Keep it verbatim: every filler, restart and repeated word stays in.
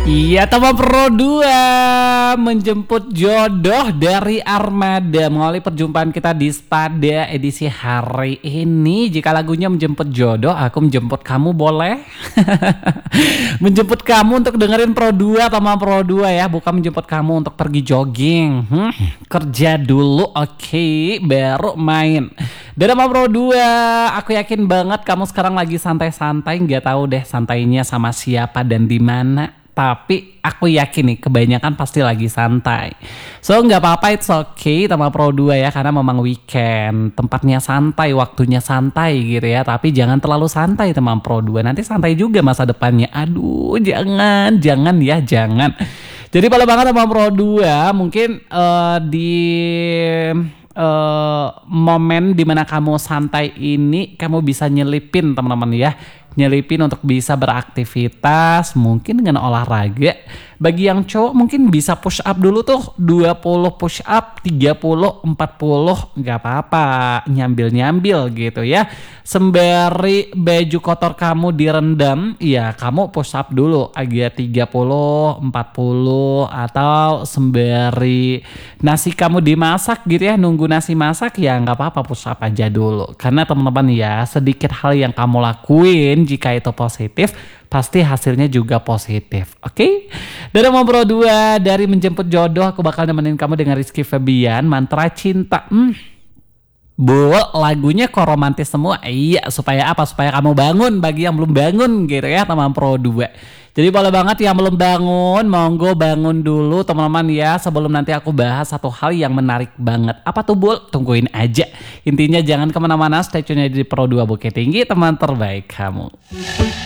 Iya, teman Pro dua menjemput jodoh dari Armada. Mengawali perjumpaan kita di Spada edisi hari ini. Jika lagunya menjemput jodoh, aku menjemput kamu boleh? Menjemput kamu untuk dengerin Pro dua, teman Pro dua ya. Bukan menjemput kamu untuk pergi jogging. Hmm, kerja dulu, oke, okay, baru main. Dan teman Pro dua, aku yakin banget kamu sekarang lagi santai-santai. Nggak tahu deh santainya sama siapa dan di mana. Tapi aku yakin nih kebanyakan pasti lagi santai. So nggak apa-apa, it's okay sama Pro dua ya. Karena memang weekend, tempatnya santai, waktunya santai gitu ya. Tapi jangan terlalu santai teman Pro dua. Nanti santai juga masa depannya. Aduh jangan, jangan ya, jangan. Jadi pada banget teman Pro dua mungkin uh, di... Uh, momen dimana kamu santai ini kamu bisa nyelipin teman-teman ya, nyelipin untuk bisa beraktivitas mungkin dengan olahraga. Bagi yang cowok mungkin bisa push up dulu tuh dua puluh push up, tiga puluh, empat puluh, nggak apa-apa, nyambil-nyambil gitu ya. Sembari baju kotor kamu direndam, ya kamu push up dulu agak tiga puluh, empat puluh, atau sembari nasi kamu dimasak gitu ya, nunggu nasi masak ya nggak apa-apa push up aja dulu. Karena teman-teman ya, sedikit hal yang kamu lakuin jika itu positif, pasti hasilnya juga positif, oke? Okay? Dari Pro dua, dari menjemput jodoh, aku bakal nemenin kamu dengan Rizky Febian, Mantra Cinta. Hmm. Bu, lagunya kok romantis semua. Iya, supaya apa? Supaya kamu bangun bagi yang belum bangun gitu ya, teman Pro dua. Jadi boleh banget yang belum bangun, monggo bangun dulu teman-teman ya. Sebelum nanti aku bahas satu hal yang menarik banget. Apa tuh Bu? Tungguin aja. Intinya jangan kemana-mana, stay tune di Pro dua Bukit Tinggi, teman terbaik kamu.